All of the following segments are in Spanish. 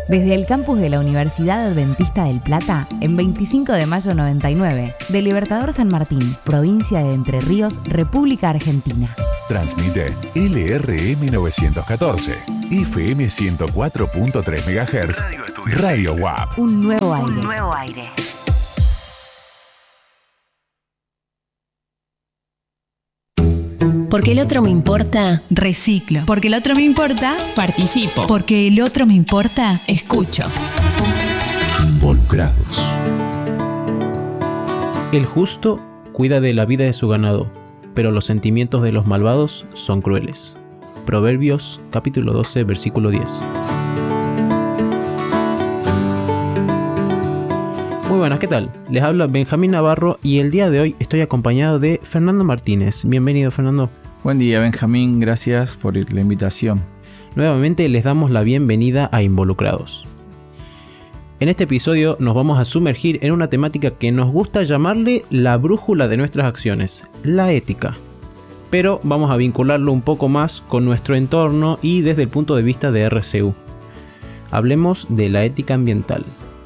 Desde el campus de la Universidad Adventista del Plata, en 25 de mayo 99, de Libertador San Martín, provincia de Entre Ríos, República Argentina. Transmite LRM 914, FM 104.3 MHz, Radio WAP. Un nuevo aire. Porque el otro me importa, reciclo. Porque el otro me importa, participo. Porque el otro me importa, escucho. Involucrados. El justo cuida de la vida de su ganado, pero los sentimientos de los malvados son crueles. Proverbios, capítulo 12, versículo 10. Muy buenas, ¿qué tal? Les habla Benjamín Navarro y el día de hoy estoy acompañado de Fernando Martínez. Bienvenido, Fernando. Buen día, Benjamín, gracias por la invitación. Nuevamente les damos la bienvenida a Involucrados. En este episodio nos vamos a sumergir en una temática que nos gusta llamarle la brújula de nuestras acciones, la ética. Pero vamos a vincularlo un poco más con nuestro entorno y desde el punto de vista de RCU. Hablemos de la ética ambiental.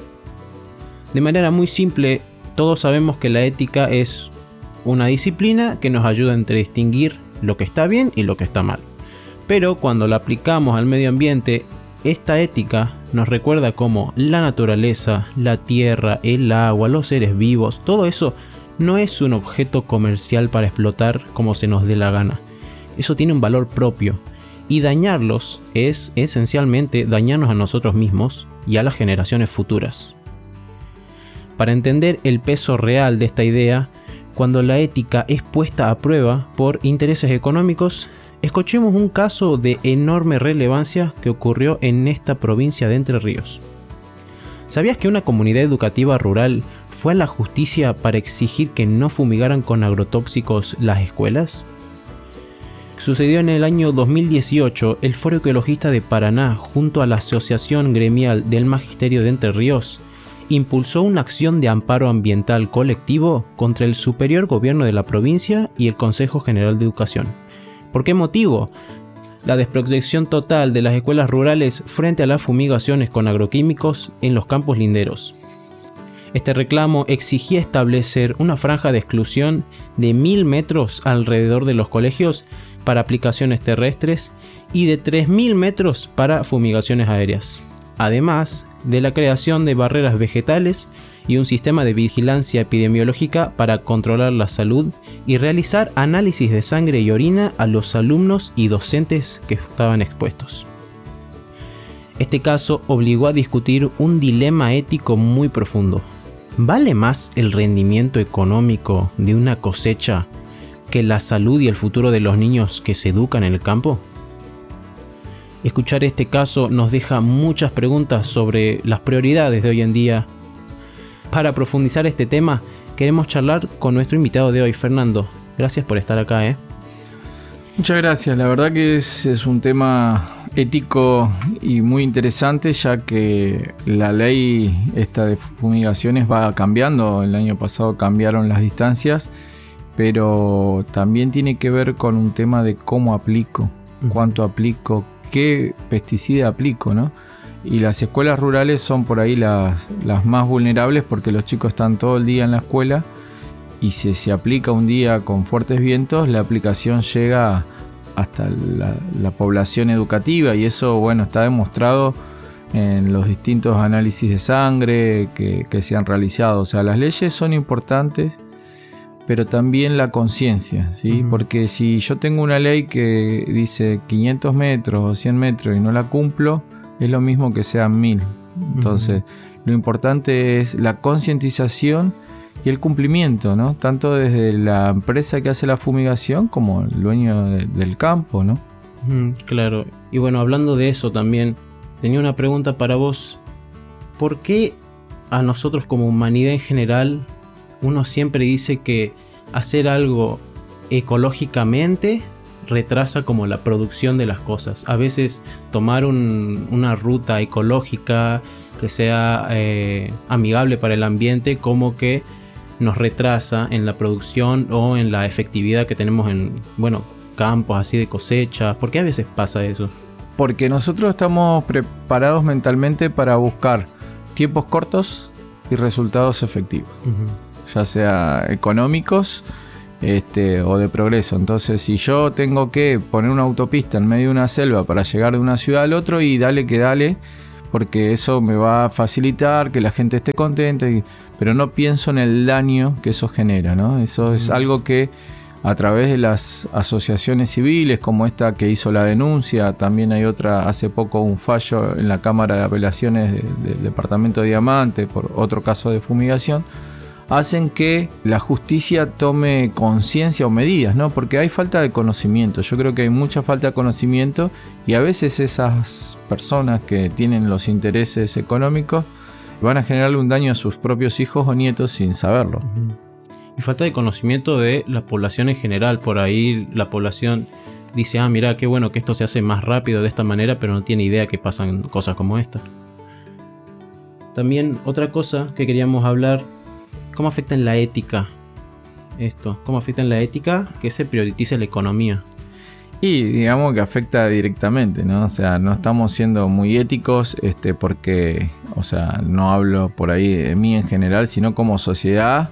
De manera muy simple, todos sabemos que la ética es una disciplina que nos ayuda a distinguir lo que está bien y lo que está mal. Pero cuando la aplicamos al medio ambiente, esta ética nos recuerda cómo la naturaleza, la tierra, el agua, los seres vivos, todo eso no es un objeto comercial para explotar como se nos dé la gana. Eso tiene un valor propio y dañarlos es esencialmente dañarnos a nosotros mismos y a las generaciones futuras. Para entender el peso real de esta idea, cuando la ética es puesta a prueba por intereses económicos, escuchemos un caso de enorme relevancia que ocurrió en esta provincia de Entre Ríos. ¿Sabías que una comunidad educativa rural fue a la justicia para exigir que no fumigaran con agrotóxicos las escuelas? Sucedió en el año 2018, el Foro Ecologista de Paraná, junto a la Asociación Gremial del Magisterio de Entre Ríos, impulsó una acción de amparo ambiental colectivo contra el superior gobierno de la provincia y el Consejo General de Educación. ¿Por qué motivo? La desprotección total de las escuelas rurales frente a las fumigaciones con agroquímicos en los campos linderos. Este reclamo exigía establecer una franja de exclusión de 1000 metros alrededor de los colegios para aplicaciones terrestres y de 3000 metros para fumigaciones aéreas. Además de la creación de barreras vegetales y un sistema de vigilancia epidemiológica para controlar la salud y realizar análisis de sangre y orina a los alumnos y docentes que estaban expuestos. Este caso obligó a discutir un dilema ético muy profundo. ¿Vale más el rendimiento económico de una cosecha que la salud y el futuro de los niños que se educan en el campo? Escuchar este caso nos deja muchas preguntas sobre las prioridades de hoy en día. Para profundizar este tema, queremos charlar con nuestro invitado de hoy, Fernando. Gracias por estar acá. Muchas gracias, la verdad que es un tema ético y muy interesante, ya que la ley esta de fumigaciones va cambiando. El año pasado cambiaron las distancias, pero también tiene que ver con un tema de cómo aplico, cuánto aplico, qué pesticida aplico, ¿no? Y las escuelas rurales son por ahí las más vulnerables porque los chicos están todo el día en la escuela y si se aplica un día con fuertes vientos, la aplicación llega hasta la población educativa y eso, bueno, está demostrado en los distintos análisis de sangre que se han realizado. O sea, las leyes son importantes, pero también la conciencia, ¿sí? Porque si yo tengo una ley que dice 500 metros o 100 metros y no la cumplo, es lo mismo que sean 1000. Entonces, lo importante es la concientización y el cumplimiento, ¿no? Tanto desde la empresa que hace la fumigación como el dueño del campo, ¿no? Claro. Y bueno, hablando de eso también, tenía una pregunta para vos. ¿Por qué a nosotros como humanidad en general uno siempre dice que hacer algo ecológicamente retrasa como la producción de las cosas? A veces tomar una ruta ecológica que sea amigable para el ambiente como que nos retrasa en la producción o en la efectividad que tenemos en, campos así de cosecha. ¿Por qué a veces pasa eso? Porque nosotros estamos preparados mentalmente para buscar tiempos cortos y resultados efectivos, ya sea económicos o de progreso. Entonces, si yo tengo que poner una autopista en medio de una selva para llegar de una ciudad al otro, y dale, porque eso me va a facilitar que la gente esté contenta, pero no pienso en el daño que eso genera, ¿no? Eso es algo que a través de las asociaciones civiles, como esta que hizo la denuncia, también hay otra, hace poco un fallo en la Cámara de Apelaciones del Departamento de Diamante por otro caso de fumigación, hacen que la justicia tome conciencia o medidas, ¿no? Porque hay falta de conocimiento. Yo creo que hay mucha falta de conocimiento, y a veces esas personas que tienen los intereses económicos van a generarle un daño a sus propios hijos o nietos sin saberlo. Y falta de conocimiento de la población en general. Por ahí la población dice, mira, qué bueno que esto se hace más rápido de esta manera, pero no tiene idea que pasan cosas como esta. También otra cosa que queríamos hablar, ¿cómo afecta en la ética esto? ¿Cómo afecta en la ética que se priorice la economía? Y digamos que afecta directamente, ¿no? O sea, no estamos siendo muy éticos porque, o sea, no hablo por ahí de mí en general, sino como sociedad.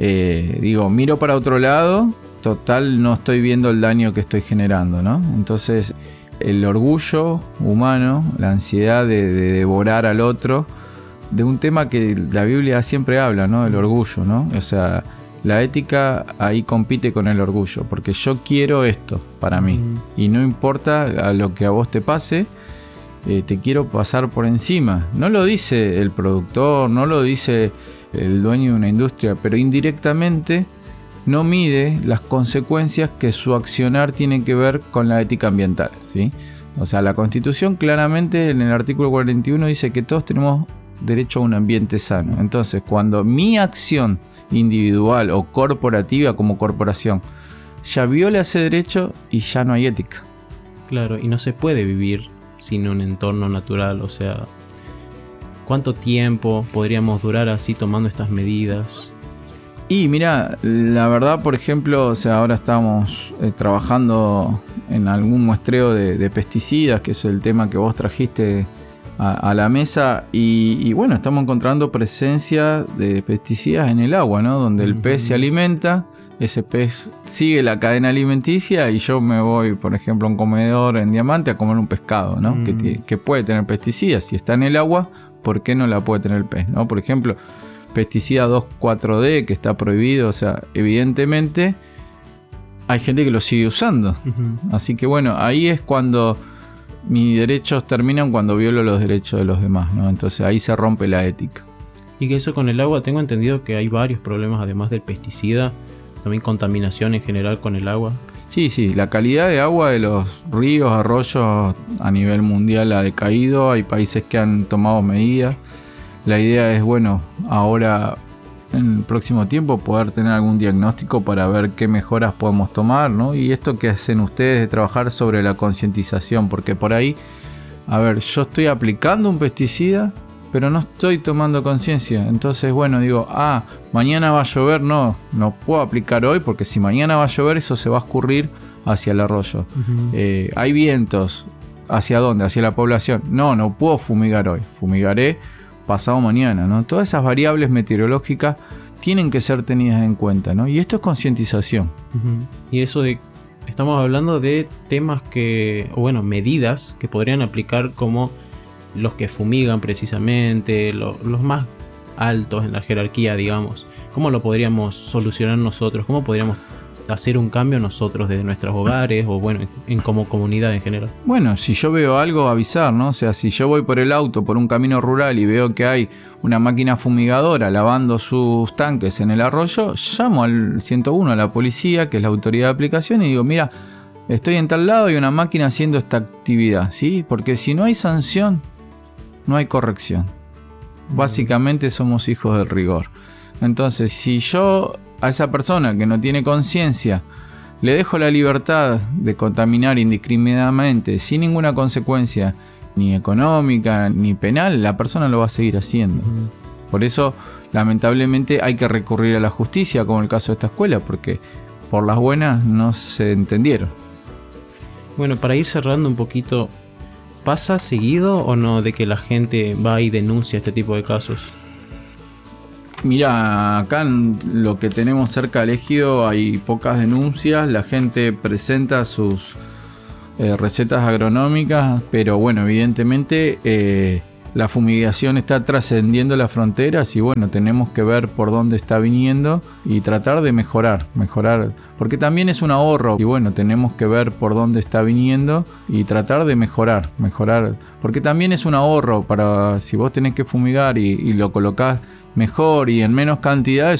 Miro para otro lado, total no estoy viendo el daño que estoy generando, ¿no? Entonces el orgullo humano, la ansiedad de devorar al otro, de un tema que la Biblia siempre habla, ¿no? El orgullo, ¿no? O sea, la ética ahí compite con el orgullo, porque yo quiero esto para mí, y no importa a lo que a vos te pase, te quiero pasar por encima. No lo dice el productor, no lo dice el dueño de una industria, pero indirectamente no mide las consecuencias que su accionar tiene que ver con la ética ambiental, ¿sí? O sea, la Constitución claramente en el artículo 41 dice que todos tenemos derecho a un ambiente sano. Entonces, cuando mi acción individual o corporativa como corporación ya viola ese derecho, y ya no hay ética. Claro, y no se puede vivir sin un entorno natural. O sea, ¿cuánto tiempo podríamos durar así tomando estas medidas? Y mira, la verdad, por ejemplo, o sea, ahora estamos trabajando en algún muestreo de pesticidas, que es el tema que vos trajiste a la mesa, y bueno, estamos encontrando presencia de pesticidas en el agua, ¿no? Donde el pez se alimenta, ese pez sigue la cadena alimenticia, y yo me voy, por ejemplo, a un comedor en Diamante a comer un pescado, ¿no? Que puede tener pesticidas. Si está en el agua, ¿por qué no la puede tener el pez, ¿no? Por ejemplo, pesticida 2,4-D que está prohibido, o sea, evidentemente hay gente que lo sigue usando. Así que bueno, ahí es cuando mis derechos terminan, cuando violo los derechos de los demás, ¿no? Entonces ahí se rompe la ética. Y que eso con el agua, tengo entendido que hay varios problemas además del pesticida, también contaminación en general con el agua. Sí, la calidad de agua de los ríos, arroyos a nivel mundial ha decaído, hay países que han tomado medidas. La idea es, bueno, ahora en el próximo tiempo poder tener algún diagnóstico para ver qué mejoras podemos tomar, ¿no? Y esto que hacen ustedes de trabajar sobre la concientización, porque por ahí, a ver, yo estoy aplicando un pesticida, pero no estoy tomando conciencia. Entonces, bueno, digo, mañana va a llover, no puedo aplicar hoy, porque si mañana va a llover, eso se va a escurrir hacia el arroyo. Hay vientos, ¿hacia dónde? Hacia la población. No puedo fumigar hoy, fumigaré pasado mañana, ¿no? Todas esas variables meteorológicas tienen que ser tenidas en cuenta, ¿no? Y esto es concientización. Y eso estamos hablando de temas medidas que podrían aplicar como los que fumigan precisamente, los más altos en la jerarquía, digamos. ¿Cómo lo podríamos solucionar nosotros? ¿Cómo podríamos hacer un cambio nosotros desde nuestros hogares o bueno, como comunidad en general? Bueno, si yo veo algo, avisar, ¿no? O sea, si yo voy por el auto, por un camino rural y veo que hay una máquina fumigadora lavando sus tanques en el arroyo, llamo al 101, a la policía, que es la autoridad de aplicación, y digo, mira, estoy en tal lado y una máquina haciendo esta actividad, ¿sí? Porque si no hay sanción, no hay corrección. Básicamente somos hijos del rigor. Entonces, si yo a esa persona que no tiene conciencia le dejo la libertad de contaminar indiscriminadamente sin ninguna consecuencia ni económica ni penal, la persona lo va a seguir haciendo. Por eso lamentablemente hay que recurrir a la justicia, como el caso de esta escuela, porque por las buenas no se entendieron. Bueno, para ir cerrando un poquito, ¿Pasa seguido o no de que la gente va y denuncia este tipo de casos? Mira, acá en lo que tenemos cerca del ejido hay pocas denuncias, la gente presenta sus recetas agronómicas, pero bueno, evidentemente la fumigación está trascendiendo las fronteras y bueno, tenemos que ver por dónde está viniendo y tratar de mejorar, porque también es un ahorro y bueno, tenemos que ver por dónde está viniendo y tratar de mejorar, porque también es un ahorro para si vos tenés que fumigar y lo colocás mejor y en menos cantidades.